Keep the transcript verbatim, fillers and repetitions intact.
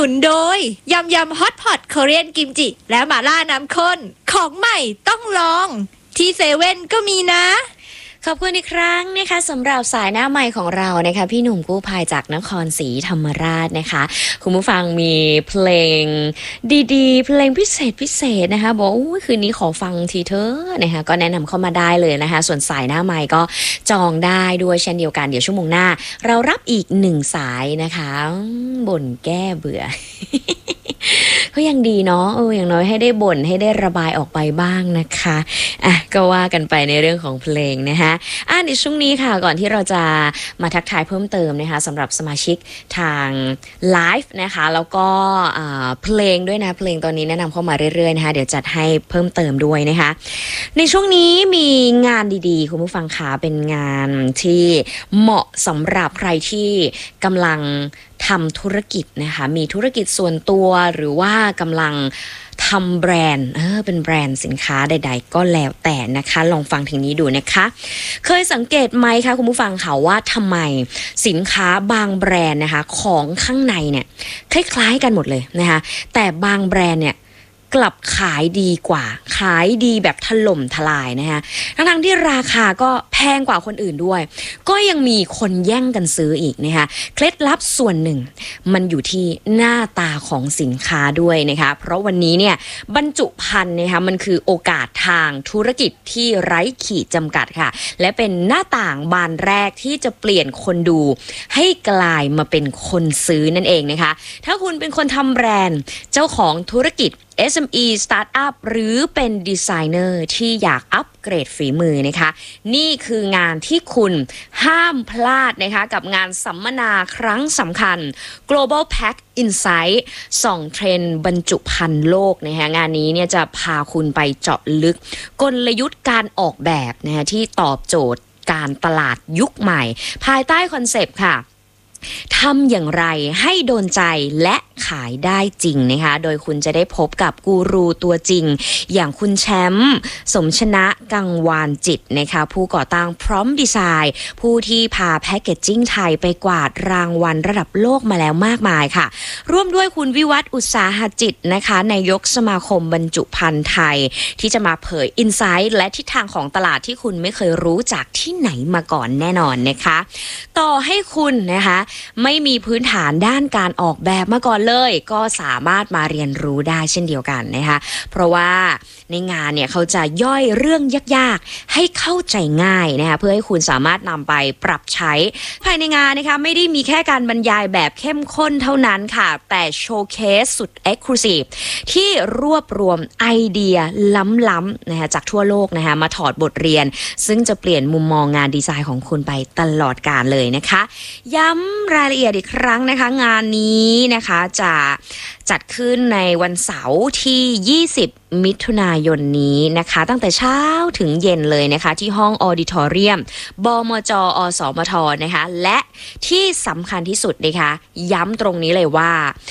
นุนโดยยำยำฮอตพอตคอเรียนกิมจิและหม่าล่าน้ำข้นของใหม่ต้องลองที่เซเว่นก็มีนะขอบคุณอีกครั้งนะคะสำหรับสายหน้าใหม่ของเรานะคะพี่หนุ่มกู้ภัยจากนครศรีธรรมราชนะคะคุณผู้ฟังมีเพลงดีๆเพลงพิเศษพิเศษนะคะบอกโอ้ยคืนนี้ขอฟังทีเถอะนะคะก็แนะนำเข้ามาได้เลยนะคะส่วนสายหน้าใหม่ก็จองได้ด้วยเช่นเดียวกันเดี๋ยวชั่วโมงหน้าเรารับอีกหนึ่งสายนะคะบ่นแก้เบื่อ ก็ยังดีเนาะเอออย่างน้อยให้ได้บ่นให้ได้ระบายออกไปบ้างนะคะอ่ะก็ว่ากันไปในเรื่องของเพลงนะคะอ่ะในช่วงนี้ค่ะก่อนที่เราจะมาทักทายเพิ่มเติมนะคะสำหรับสมาชิกทางไลฟ์นะคะแล้วก็เพลงด้วยนะเพลงตอนนี้แนะนำเข้ามาเรื่อยๆนะคะเดี๋ยวจัดให้เพิ่มเติมด้วยนะคะในช่วงนี้มีงานดีๆคุณผู้ฟังคะเป็นงานที่เหมาะสำหรับใครที่กำลังทำธุรกิจนะคะมีธุรกิจส่วนตัวหรือว่ากำลังทำแบรนด์เออเป็นแบรนด์สินค้าใดๆก็แล้วแต่นะคะลองฟังถึงนี้ดูนะคะเคยสังเกตไหมคะคุณผู้ฟังค่ะว่าทำไมสินค้าบางแบรนด์นะคะของข้างในเนี่ยคล้ายๆกันหมดเลยนะคะแต่บางแบรนด์เนี่ยกลับขายดีกว่าขายดีแบบถล่มทลายนะคะทั้งๆที่ราคาก็แพงกว่าคนอื่นด้วยก็ยังมีคนแย่งกันซื้ออีกนะคะเคล็ดลับส่วนหนึ่งมันอยู่ที่หน้าตาของสินค้าด้วยนะคะเพราะวันนี้เนี่ยบรรจุภัณฑ์นะคะมันคือโอกาสทางธุรกิจที่ไร้ขีดจำกัดค่ะและเป็นหน้าต่างบานแรกที่จะเปลี่ยนคนดูให้กลายมาเป็นคนซื้อนั่นเองนะคะถ้าคุณเป็นคนทำแบรนด์เจ้าของธุรกิจเอส เอ็ม อี Startup หรือเป็นดีไซเนอร์ที่อยากอัปเกรดฝีมือนะคะนี่คืองานที่คุณห้ามพลาดนะคะกับงานสัมมนาครั้งสำคัญ Global Pack Insight ส่องเทรนด์บรรจุภัณฑ์โลกนะคะงานนี้เนี่ยจะพาคุณไปเจาะลึกกลยุทธ์การออกแบบนะคะที่ตอบโจทย์การตลาดยุคใหม่ภายใต้คอนเซปต์ค่ะทำอย่างไรให้โดนใจและขายได้จริงนะคะโดยคุณจะได้พบกับกูรูตัวจริงอย่างคุณแชมป์สมชนะกังวานจิตนะคะผู้ก่อตั้งพร้อมดีไซน์ผู้ที่พาแพคเกจจิ้งไทยไปกวาดรางวัลระดับโลกมาแล้วมากมายค่ะร่วมด้วยคุณวิวัฒน์อุตสาหจิตนะคะนายกสมาคมบรรจุภัณฑ์ไทยที่จะมาเผยอินไซต์และทิศทางของตลาดที่คุณไม่เคยรู้จากที่ไหนมาก่อนแน่นอนนะคะต่อให้คุณนะคะไม่มีพื้นฐานด้านการออกแบบมาก่อนเลยก็สามารถมาเรียนรู้ได้เช่นเดียวกันนะคะเพราะว่าในงานเนี่ยเขาจะย่อยเรื่องยากๆให้เข้าใจง่ายนะคะเพื่อให้คุณสามารถนำไปปรับใช้ภายในงานนะคะไม่ได้มีแค่การบรรยายแบบเข้มข้นเท่านั้นค่ะแต่โชว์เคสสุด Exclusive ที่รวบรวมไอเดียล้ำๆนะคะจากทั่วโลกนะคะมาถอดบทเรียนซึ่งจะเปลี่ยนมุมมองงานดีไซน์ของคุณไปตลอดกาลเลยนะคะย้ำรายละเอียดอีกครั้งนะคะงานนี้นะคะจะจัดขึ้นในวันเสาร์ที่ยี่สิบมิถุนายนนี้นะคะตั้งแต่เช้าถึงเย็นเลยนะคะที่ห้องออดิทอเรียมบมจอสมทนะคะและที่สำคัญที่สุดนะคะย้ำตรงนี้เลยว่า